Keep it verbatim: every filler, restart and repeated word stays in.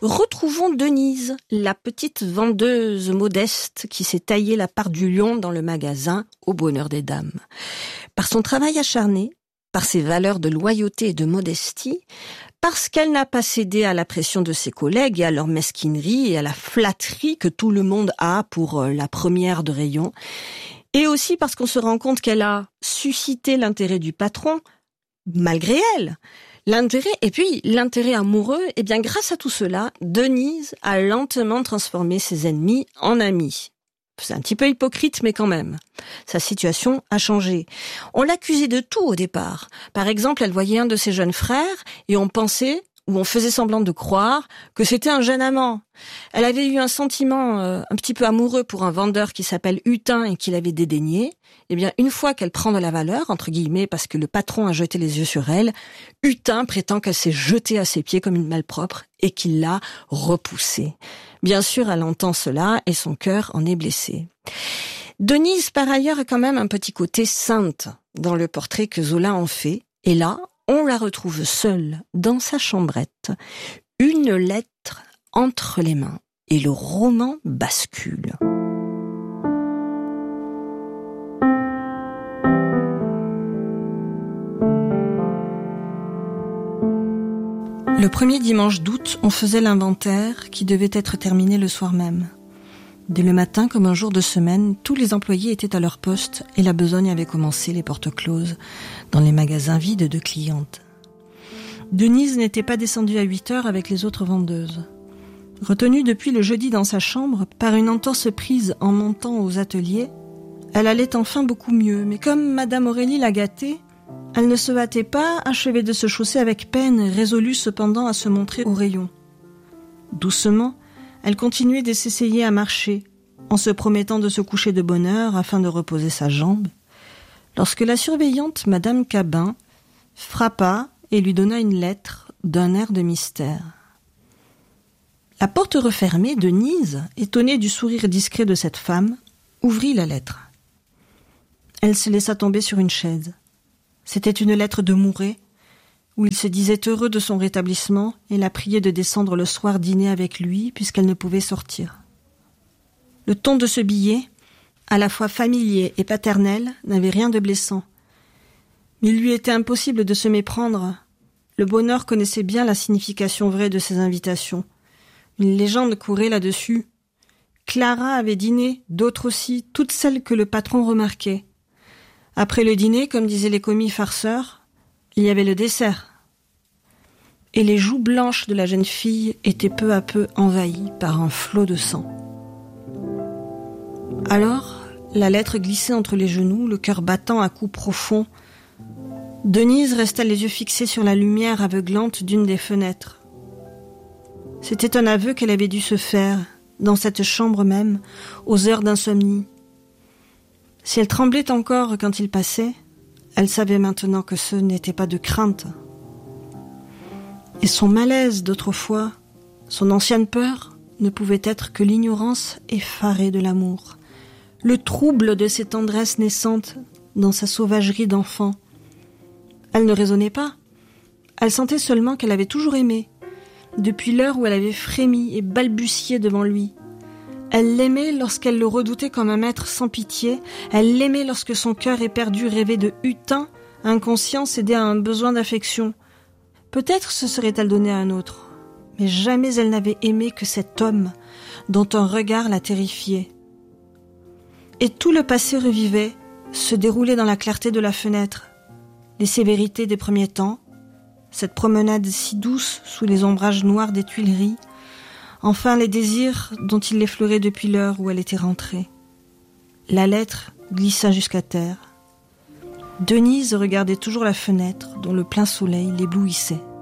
Retrouvons Denise, la petite vendeuse modeste qui s'est taillé la part du lion dans le magasin au bonheur des dames. Par son travail acharné, par ses valeurs de loyauté et de modestie, parce qu'elle n'a pas cédé à la pression de ses collègues et à leur mesquinerie et à la flatterie que tout le monde a pour la première de rayon, et aussi parce qu'on se rend compte qu'elle a suscité l'intérêt du patron, malgré elle. L'intérêt, et puis l'intérêt amoureux, et bien grâce à tout cela, Denise a lentement transformé ses ennemis en amis. C'est un petit peu hypocrite, mais quand même. Sa situation a changé. On l'accusait de tout au départ. Par exemple, elle voyait un de ses jeunes frères et on pensait, ou on faisait semblant de croire, que c'était un jeune amant. Elle avait eu un sentiment euh, un petit peu amoureux pour un vendeur qui s'appelle Hutin et qui l'avait dédaigné. Eh bien, une fois qu'elle prend de la valeur, entre guillemets, parce que le patron a jeté les yeux sur elle, Hutin prétend qu'elle s'est jetée à ses pieds comme une malpropre et qu'il l'a repoussée. Bien sûr, elle entend cela et son cœur en est blessé. Denise, par ailleurs, a quand même un petit côté sainte dans le portrait que Zola en fait. Et là, on la retrouve seule dans sa chambrette, une lettre entre les mains et le roman bascule. Le premier dimanche d'août, on faisait l'inventaire qui devait être terminé le soir même. Dès le matin, comme un jour de semaine, tous les employés étaient à leur poste et la besogne avait commencé, les portes closes, dans les magasins vides de clientes. Denise n'était pas descendue à huit heures avec les autres vendeuses. Retenue depuis le jeudi dans sa chambre par une entorse prise en montant aux ateliers, elle allait enfin beaucoup mieux, mais comme Madame Aurélie l'a gâtée, elle ne se hâtait pas, achevait de se chausser avec peine, résolue cependant à se montrer au rayon. Doucement, elle continuait de s'essayer à marcher, en se promettant de se coucher de bonne heure afin de reposer sa jambe, lorsque la surveillante, Madame Cabin, frappa et lui donna une lettre d'un air de mystère. La porte refermée, Denise, étonnée du sourire discret de cette femme, ouvrit la lettre. Elle se laissa tomber sur une chaise. C'était une lettre de Mouret, où il se disait heureux de son rétablissement et la priait de descendre le soir dîner avec lui puisqu'elle ne pouvait sortir. Le ton de ce billet, à la fois familier et paternel, n'avait rien de blessant. Mais il lui était impossible de se méprendre. Le bonheur connaissait bien la signification vraie de ces invitations. Une légende courait là-dessus. Clara avait dîné, d'autres aussi, toutes celles que le patron remarquait. Après le dîner, comme disaient les commis farceurs, il y avait le dessert. Et les joues blanches de la jeune fille étaient peu à peu envahies par un flot de sang. Alors, la lettre glissait entre les genoux, le cœur battant à coups profonds. Denise resta les yeux fixés sur la lumière aveuglante d'une des fenêtres. C'était un aveu qu'elle avait dû se faire, dans cette chambre même, aux heures d'insomnie. Si elle tremblait encore quand il passait, elle savait maintenant que ce n'était pas de crainte. Et son malaise d'autrefois, son ancienne peur, ne pouvait être que l'ignorance effarée de l'amour, le trouble de ses tendresses naissantes dans sa sauvagerie d'enfant. Elle ne raisonnait pas. Elle sentait seulement qu'elle avait toujours aimé, depuis l'heure où elle avait frémi et balbutié devant lui. Elle l'aimait lorsqu'elle le redoutait comme un maître sans pitié. Elle l'aimait lorsque son cœur éperdu rêvait de Hutin, inconscient cédait à un besoin d'affection. Peut-être se serait-elle donnée à un autre, mais jamais elle n'avait aimé que cet homme dont un regard la terrifiait. Et tout le passé revivait, se déroulait dans la clarté de la fenêtre. Les sévérités des premiers temps, cette promenade si douce sous les ombrages noirs des Tuileries, enfin les désirs dont il l'effleurait depuis l'heure où elle était rentrée. La lettre glissa jusqu'à terre. Denise regardait toujours la fenêtre dont le plein soleil l'éblouissait.